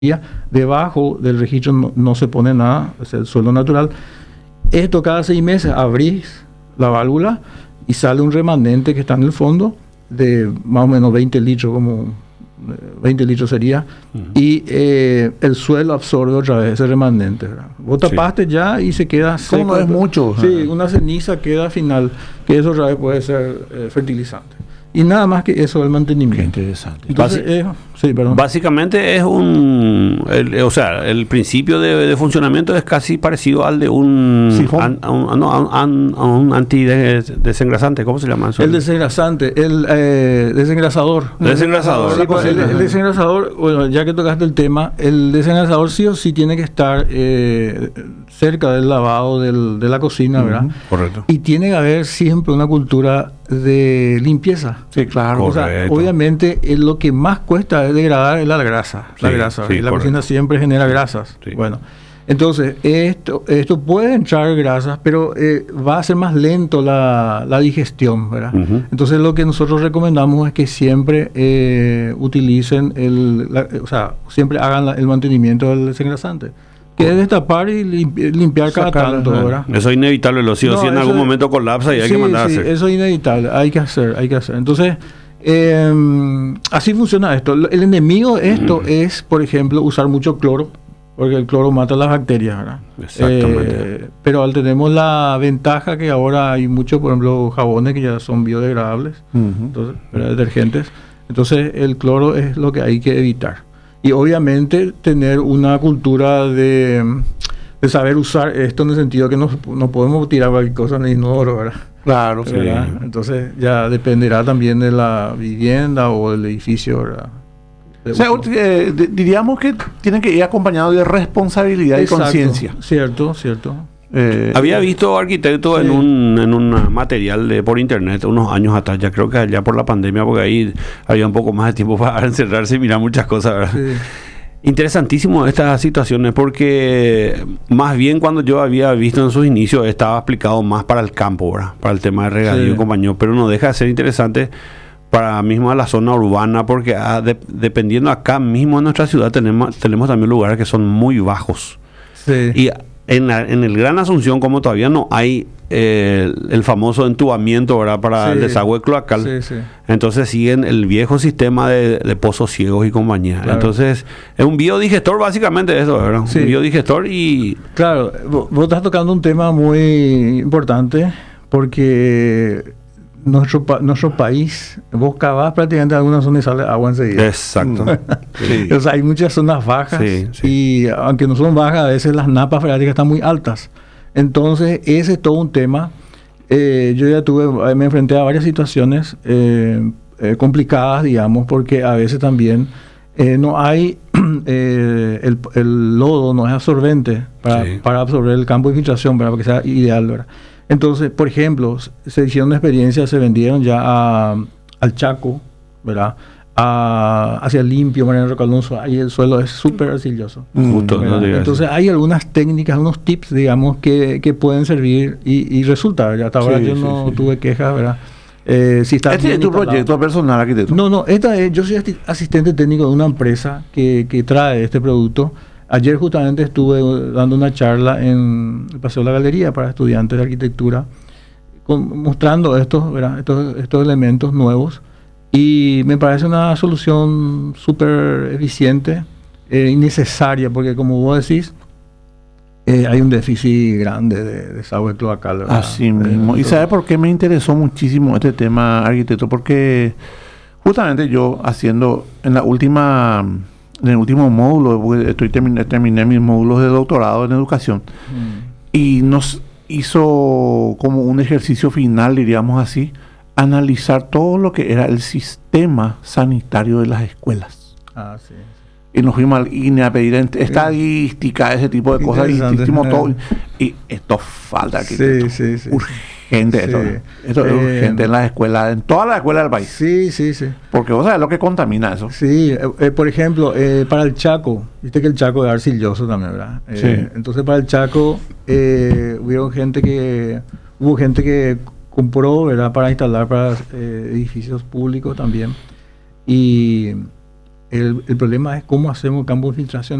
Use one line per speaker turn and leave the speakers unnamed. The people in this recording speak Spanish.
debajo del registro no se pone nada, es el suelo natural. Esto cada 6 meses abrís la válvula y sale un remanente que está en el fondo de más o menos 20 litros, como 20 litros sería, y el suelo absorbe otra vez ese remanente, ¿verdad? Vos tapaste ya y se queda seco.
No es mucho.
Sí, una ceniza queda final, que eso otra vez puede ser fertilizante. Y nada más que eso, el mantenimiento.
Qué interesante.
Entonces, sí, perdón.
Básicamente es el principio de funcionamiento es casi parecido al de un antidesengrasante. ¿Cómo se llama eso?
El desengrasante, el desengrasador.
Desengrasador.
Sí, pues, el desengrasador, bueno, ya que tocaste el tema, el desengrasador sí o sí tiene que estar cerca del lavado de la cocina, ¿verdad?
Correcto.
Y tiene que haber siempre una cultura de limpieza.
Sí, claro.
O sea, obviamente lo que más cuesta es degradar es la grasa.
Sí,
la grasa.
sí,
y la
correcto.
cocina siempre genera grasas.
Sí.
Bueno, entonces esto puede entrar grasas, pero va a ser más lento la digestión, ¿verdad? Entonces lo que nosotros recomendamos es que siempre utilicen siempre hagan el mantenimiento del desengrasante. Que es destapar y limpiar cada tanto, ¿verdad?
Eso es inevitable, lo sí o sí en algún momento colapsa y hay que mandar a hacer.
Eso es inevitable, hay que hacer. Entonces, así funciona esto. El enemigo de esto es, por ejemplo, usar mucho cloro, porque el cloro mata las bacterias, ¿verdad?
Exactamente.
Pero tenemos la ventaja que ahora hay muchos, por ejemplo, jabones que ya son biodegradables, entonces, detergentes. Entonces, el cloro es lo que hay que evitar. Y obviamente tener una cultura de saber usar esto en el sentido que no podemos tirar cualquier cosa en el inodoro, ¿verdad?
Claro, sí.
¿Verdad? Entonces ya dependerá también de la vivienda o del edificio, ¿verdad?
O sea, diríamos que tiene que ir acompañado de responsabilidad y conciencia.
Cierto.
Había visto, arquitecto,
sí,
en un material por internet unos años atrás, ya creo que allá por la pandemia, porque ahí había un poco más de tiempo para encerrarse y mirar muchas cosas, ¿verdad? Sí. Interesantísimo estas situaciones, porque más bien cuando yo había visto en sus inicios estaba aplicado más para el campo, ¿verdad? Para el tema de regadío y compañía, pero no deja de ser interesante para mismo la zona urbana, porque dependiendo acá mismo en nuestra ciudad tenemos también lugares que son muy bajos.
Sí.
Y en el Gran Asunción, como todavía no hay el famoso entubamiento, ¿verdad? Para el desagüe cloacal, entonces siguen el viejo sistema de pozos ciegos y compañía. Claro. Entonces es un biodigestor básicamente eso, ¿verdad? Sí. Un biodigestor y...
Claro, vos estás tocando un tema muy importante, porque nuestro país, vos cavás prácticamente algunas zonas y sale agua enseguida.
Exacto.
Sí. O sea, hay muchas zonas bajas, y aunque no son bajas, a veces las napas freáticas están muy altas. Entonces, ese es todo un tema. Yo ya me enfrenté a varias situaciones complicadas, digamos, porque a veces también no hay, el lodo no es absorbente para absorber el campo de infiltración, para que sea ideal, ¿verdad? Entonces, por ejemplo, se hicieron experiencias, se vendieron ya al Chaco, ¿verdad? Hacia el Limpio, Mariano Rocalonso, ahí el suelo es súper arcilloso. Entonces hay algunas técnicas, unos tips, digamos, que pueden servir y resulta, ¿verdad? Hasta ahora yo no tuve quejas, ¿verdad? Si está
¿Este es tu proyecto personal, arquitecto?
No, yo soy asistente técnico de una empresa que trae este producto. Ayer justamente estuve dando una charla en el Paseo de la Galería para estudiantes de arquitectura, mostrando estos elementos nuevos, y me parece una solución súper eficiente y necesaria, porque como vos decís, hay un déficit grande de desagüe cloacal, ¿verdad?
Así mismo. ¿Y sabe por qué me interesó muchísimo este tema, arquitecto? Porque justamente yo haciendo en el último módulo, porque terminé mis módulos de doctorado en educación, y nos hizo como un ejercicio final, diríamos así, analizar todo lo que era el sistema sanitario de las escuelas.
Sí.
Y nos fuimos al INE a pedir estadística, ese tipo de cosas, todo, y esto falta aquí.
Sí.
Urgente, esto es urgente en las escuelas, en todas las escuelas del país.
Sí.
Porque vos sabés lo que contamina eso.
Sí, por ejemplo, para el Chaco, viste que el Chaco es arcilloso también, ¿verdad? Entonces para el Chaco hubo gente que compró, ¿verdad? Para instalar para edificios públicos también. Y El problema es cómo hacemos campo de filtración.